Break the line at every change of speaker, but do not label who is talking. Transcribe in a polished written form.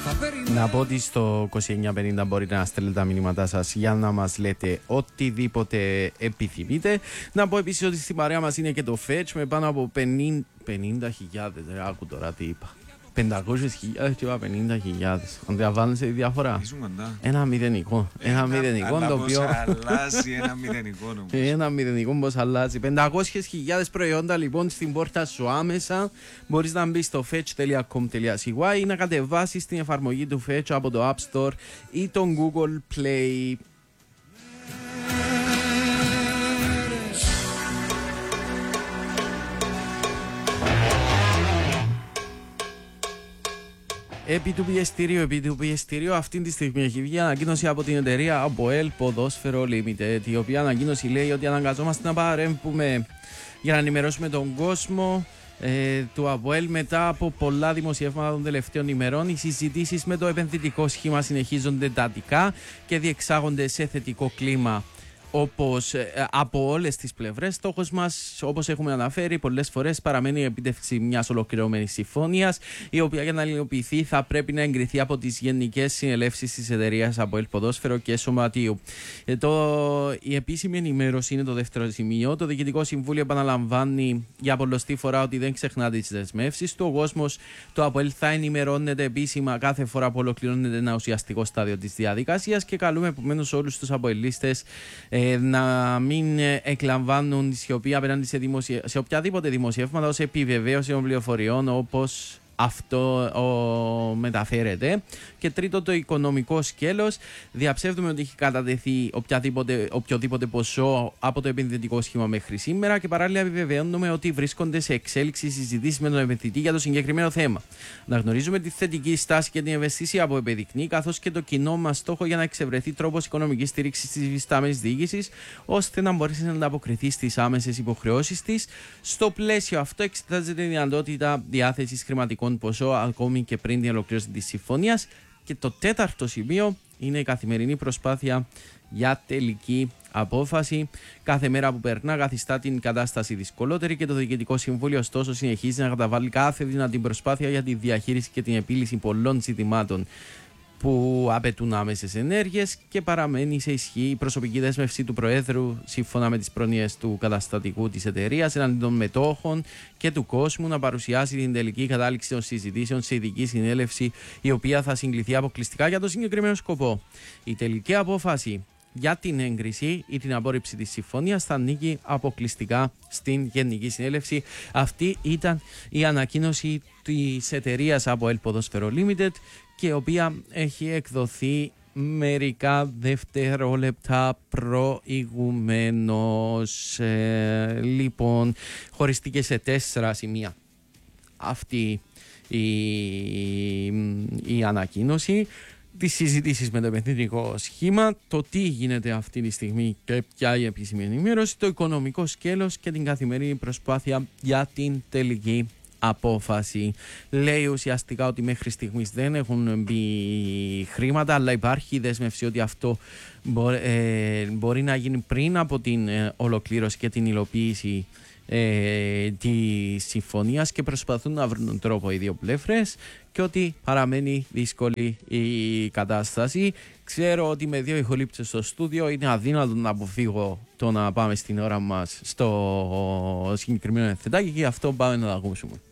Να πω ότι στο 2950 μπορείτε να στέλνετε τα μηνύματά σας για να μας λέτε οτιδήποτε επιθυμείτε. Να πω επίσης ότι στην παρέα μας είναι και το Fetch με πάνω από 50.000. Άκου τώρα τι είπα. 500.000 και 50.000. Αντιλαμβάνεσαι τη διαφορά. Ένα μηδενικό. Ένα μηδενικό το οποίο.
Αλλάζει ένα μηδενικό νομίζω.
Ένα μηδενικό πώς αλλάζει. 500.000 προϊόντα λοιπόν στην πόρτα σου άμεσα. Μπορείς να μπεις στο fetch.com.cy ή να κατεβάσεις την εφαρμογή του Fetch από το App Store ή το Google Play. Επί του πιεστηρίου αυτή τη στιγμή έχει βγει ανακοίνωση από την εταιρεία APOEL Ποδόσφαιρο Limited, η οποία ανακοίνωση λέει ότι αναγκαζόμαστε να παρέμβουμε για να ενημερώσουμε τον κόσμο του APOEL μετά από πολλά δημοσιεύματα των τελευταίων ημερών. Οι συζητήσεις με το επενδυτικό σχήμα συνεχίζονται εντατικά και διεξάγονται σε θετικό κλίμα. Όπως από όλες τις πλευρές, στόχος μας, όπως έχουμε αναφέρει πολλές φορές, παραμένει η επίτευξη μιας ολοκληρωμένης συμφωνίας, η οποία για να υλοποιηθεί θα πρέπει να εγκριθεί από τις γενικές συνελεύσεις της εταιρείας APOEL Ποδόσφαιρο και Σωματείου. Η επίσημη ενημέρωση είναι το δεύτερο σημείο. Το Διοικητικό Συμβούλιο επαναλαμβάνει για πολλοστή φορά ότι δεν ξεχνά τις δεσμεύσεις του. Ο κόσμος του APOEL θα ενημερώνεται επίσημα κάθε φορά που ολοκληρώνεται ένα ουσιαστικό στάδιο της διαδικασίας και καλούμε επομένως όλους τους αποελίστες να μην εκλαμβάνουν σιωπή απέναντι σε οποιαδήποτε δημοσιεύματα ως επιβεβαίωση των πληροφοριών όπως αυτό μεταφέρεται. Και τρίτο, το οικονομικό σκέλος. Διαψεύδουμε ότι έχει κατατεθεί οποιοδήποτε ποσό από το επενδυτικό σχήμα μέχρι σήμερα και παράλληλα επιβεβαιώνουμε ότι βρίσκονται σε εξέλιξη συζητήσεις με τον επενδυτή για το συγκεκριμένο θέμα. Να γνωρίζουμε τη θετική στάση και την ευαισθησία που επιδεικνύει, καθώς και το κοινό μας στόχο για να εξευρεθεί τρόπος οικονομικής στήριξης της υφιστάμενης διοίκησης, ώστε να μπορέσει να ανταποκριθεί στις άμεσες υποχρεώσεις της. Στο πλαίσιο αυτό, εξετάζεται η δυνατότητα διάθεσης χρηματικών ποσό ακόμη και πριν την ολοκλήρωση της συμφωνίας. Και το τέταρτο σημείο είναι η καθημερινή προσπάθεια για τελική απόφαση. Κάθε μέρα που περνά καθιστά την κατάσταση δυσκολότερη και το Διοικητικό Συμβούλιο ωστόσο συνεχίζει να καταβάλει κάθε δυνατή προσπάθεια για τη διαχείριση και την επίλυση πολλών ζητημάτων που απαιτούν άμεσες ενέργειες και παραμένει σε ισχύ η προσωπική δέσμευση του Προέδρου σύμφωνα με τις πρόνοιες του καταστατικού της εταιρείας εναντί των μετόχων και του κόσμου να παρουσιάσει την τελική κατάληξη των συζητήσεων σε ειδική συνέλευση, η οποία θα συγκληθεί αποκλειστικά για το συγκεκριμένο σκοπό. Η τελική απόφαση για την έγκριση ή την απόρριψη της συμφωνίας θα ανήκει αποκλειστικά στην Γενική Συνέλευση. Αυτή ήταν η ανακοίνωση της εταιρείας APOEL Ποδόσφαιρο Limited, και η οποία έχει εκδοθεί μερικά δευτερόλεπτα προηγουμένως. Λοιπόν, χωριστήκε σε 4 σημεία αυτή η ανακοίνωση. Τις συζητήσεις με το επενδυτικό σχήμα, το τι γίνεται αυτή τη στιγμή και ποια η επίσημη ενημέρωση, το οικονομικό σκέλος και την καθημερινή προσπάθεια για την τελική απόφαση. Λέει ουσιαστικά ότι μέχρι στιγμής δεν έχουν μπει χρήματα, αλλά υπάρχει δέσμευση ότι αυτό μπορεί να γίνει πριν από την ολοκλήρωση και την υλοποίηση της συμφωνίας, και προσπαθούν να βρουν τρόπο οι δύο πλευρές και ότι παραμένει δύσκολη η κατάσταση. Ξέρω ότι με 2 ηχολήπτες στο στούντιο είναι αδύνατο να αποφύγω το να πάμε στην ώρα μας στο συγκεκριμένο εθετάκι, και γι' αυτό πάμε να τα ακούσουμε.